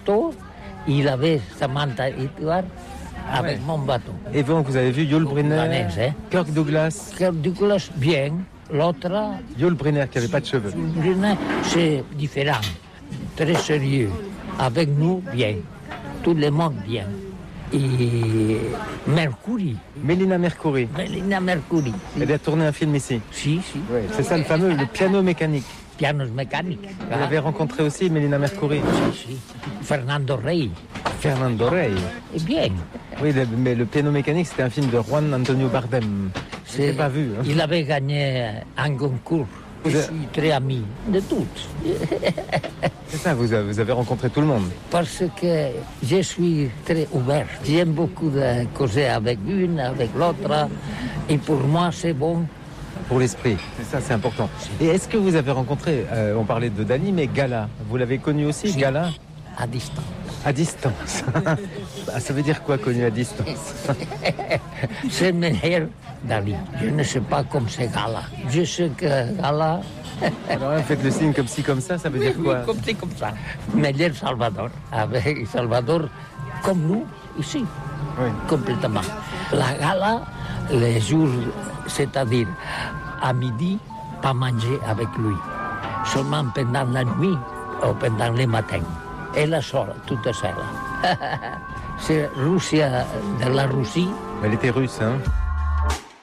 bateau, il avait Samantha Hitler avec mon bateau. Et donc, vous avez vu Yul Brynner, Kirk Douglas. Kirk Douglas, bien. L'autre... Yul Brynner, qui n'avait pas de cheveux. Yul Brynner, c'est différent, très sérieux. Avec nous, bien. Tout le monde, bien. Et Mercury. Mélina Mercouri. Mélina Mercury. Elle a tourné un film ici. Si. Oui, c'est ça le fameux, le piano mécanique. Piano mécanique. Vous avez rencontré aussi Mélina Mercouri. Si. Fernando Rey. Fernando Rey. Et bien. Oui, mais le piano mécanique, c'était un film de Juan Antonio Bardem. Je n'ai pas vu. Hein. Il avait gagné un concours. Je suis très ami de toutes. C'est ça, vous avez rencontré tout le monde. Parce que je suis très ouvert. J'aime beaucoup de causer avec une, avec l'autre. Et pour moi, c'est bon. Pour l'esprit, c'est ça, c'est important. Et est-ce que vous avez rencontré, on parlait de Dali, mais Gala, vous l'avez connu aussi, si. Gala? À distance. À distance. Ça veut dire quoi, connu à distance? C'est meilleur Dali. Je ne sais pas comme c'est Gala. Je sais que Gala... Alors, faites le signe comme ci, comme ça veut dire quoi? Oui, comme ci, comme ça. Meilleur Salvador. Avec Salvador, comme nous, ici. Oui. Complètement. La Gala, les jours, c'est-à-dire à midi, pas manger avec lui. Seulement pendant la nuit ou pendant le matin. Elle est seule, toute seule. C'est Russie, de la Russie. Elle était russe, hein?